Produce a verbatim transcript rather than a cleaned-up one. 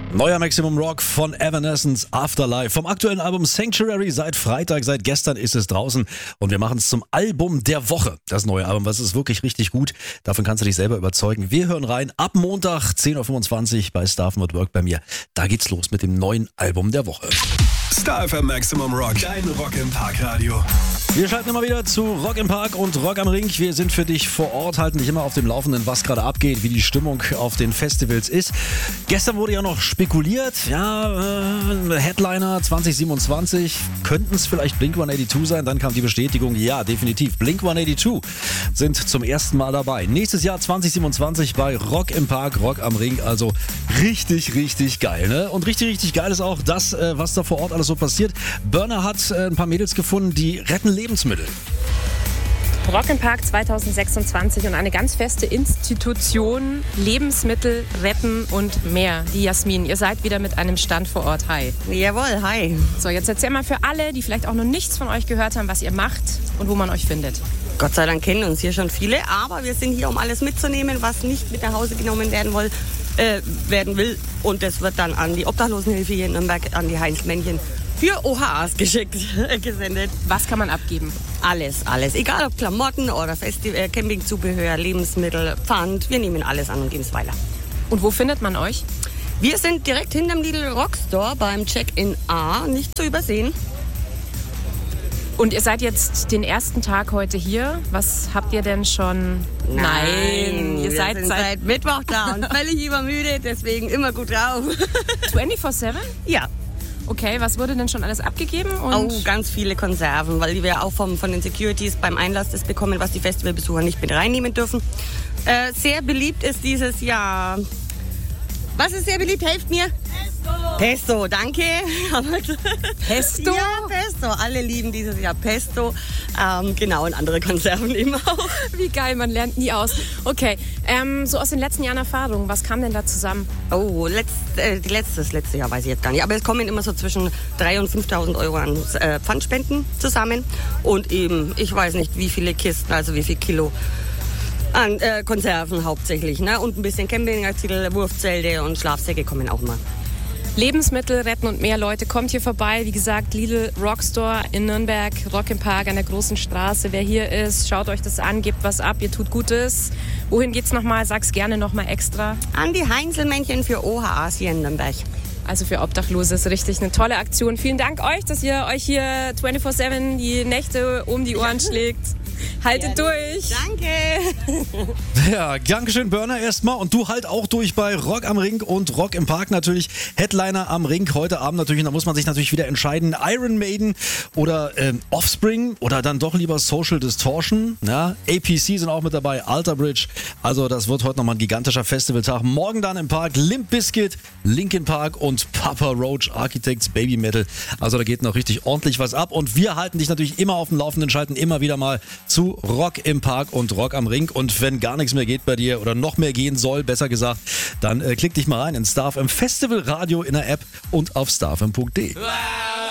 Neuer Maximum Rock von Evanescence, Afterlife. Vom aktuellen Album Sanctuary seit Freitag, seit gestern ist es draußen und wir machen es zum Album der Woche. Das neue Album, was ist wirklich richtig gut. Davon kannst du dich selber überzeugen. Wir hören rein ab Montag zehn Uhr fünfundzwanzig bei Star F M at Work bei mir. Da geht's los mit dem neuen Album der Woche. Star F M Maximum Rock, dein Rock im Park Radio. Wir schalten immer wieder zu Rock im Park und Rock am Ring. Wir sind für dich vor Ort, halten dich immer auf dem Laufenden, was gerade abgeht, wie die Stimmung auf den Festivals ist. Gestern wurde ja noch spekuliert, ja, äh, Headliner zwanzig siebenundzwanzig, könnten es vielleicht Blink hundertzweiundachtzig sein? Dann kam die Bestätigung, ja, definitiv. Blink hundertzweiundachtzig sind zum ersten Mal dabei. Nächstes Jahr zwanzig siebenundzwanzig bei Rock im Park, Rock am Ring. Also richtig, richtig geil, ne? Und richtig, richtig geil ist auch das, äh, was da vor Ort alles so passiert. Burner hat äh, ein paar Mädels gefunden, die retten Lebensmittel. Rock im Park zwanzig sechsundzwanzig und eine ganz feste Institution, Lebensmittel retten und mehr. Die Jasmin, ihr seid wieder mit einem Stand vor Ort. Hi. Jawohl, hi. So, jetzt erzähl mal für alle, die vielleicht auch noch nichts von euch gehört haben, was ihr macht und wo man euch findet. Gott sei Dank kennen uns hier schon viele, aber wir sind hier, um alles mitzunehmen, was nicht mit nach Hause genommen werden will. Äh, werden will. Und das wird dann an die Obdachlosenhilfe hier in Nürnberg, an die Heinzelmännchen für O H As geschickt, gesendet. Was kann man abgeben? Alles, alles. Egal ob Klamotten oder Festi- äh, Campingzubehör, Lebensmittel, Pfand. Wir nehmen alles an und geben es weiter. Und wo findet man euch? Wir sind direkt hinterm Lidl Rockstore beim Check-in A, nicht zu übersehen. Und ihr seid jetzt den ersten Tag heute hier. Was habt ihr denn schon? Nein, Nein ihr wir seid sind seit, seit Mittwoch da und völlig übermüdet, deswegen immer gut drauf. vierundzwanzig sieben? Ja. Okay, was wurde denn schon alles abgegeben? Und Oh, ganz viele Konserven, weil wir auch vom, von den Securities beim Einlass das bekommen, was die Festivalbesucher nicht mit reinnehmen dürfen. Äh, sehr beliebt ist dieses Jahr... Was ist sehr beliebt? Helft mir. Pesto. Pesto, danke. Pesto? Ja, Pesto. Alle lieben dieses Jahr Pesto. Ähm, genau, und andere Konserven eben auch. Wie geil, man lernt nie aus. Okay, ähm, so aus den letzten Jahren Erfahrung, was kam denn da zusammen? Oh, letzt, äh, die letzte, das letzte Jahr weiß ich jetzt gar nicht. Aber es kommen immer so zwischen dreitausend und fünftausend Euro an äh, Pfandspenden zusammen. Und eben, ich weiß nicht, wie viele Kisten, also wie viel Kilo an äh, Konserven hauptsächlich. Ne? Und ein bisschen Campingartikel, Wurfzelte und Schlafsäcke kommen auch mal. Lebensmittel retten und mehr Leute, kommt hier vorbei. Wie gesagt, Lidl Rockstore in Nürnberg, Rock im Park an der Großen Straße. Wer hier ist, schaut euch das an, gebt was ab, ihr tut Gutes. Wohin geht's nochmal? Sag's gerne nochmal extra. An die Heinzelmännchen für O H As hier in Nürnberg. Also für Obdachlose ist richtig eine tolle Aktion. Vielen Dank euch, dass ihr euch hier vierundzwanzig sieben die Nächte um die Ohren schlägt. Haltet ja, durch. Danke. Ja, Dankeschön, Burner, erstmal. Und du halt auch durch bei Rock am Ring und Rock im Park natürlich. Headliner am Ring heute Abend natürlich. Da muss man sich natürlich wieder entscheiden. Iron Maiden oder ähm, Offspring oder dann doch lieber Social Distortion. Ja, A P C sind auch mit dabei. Alter Bridge. Also das wird heute nochmal ein gigantischer Festivaltag. Morgen dann im Park Limp Bizkit, Linkin Park und Papa Roach, Architects, Baby Metal. Also da geht noch richtig ordentlich was ab. Und wir halten dich natürlich immer auf dem Laufenden, schalten immer wieder mal zu Rock im Park und Rock am Ring. Und wenn gar nichts mehr geht bei dir oder noch mehr gehen soll, besser gesagt, dann äh, klick dich mal rein in Star F M Festival Radio in der App und auf starfm punkt de.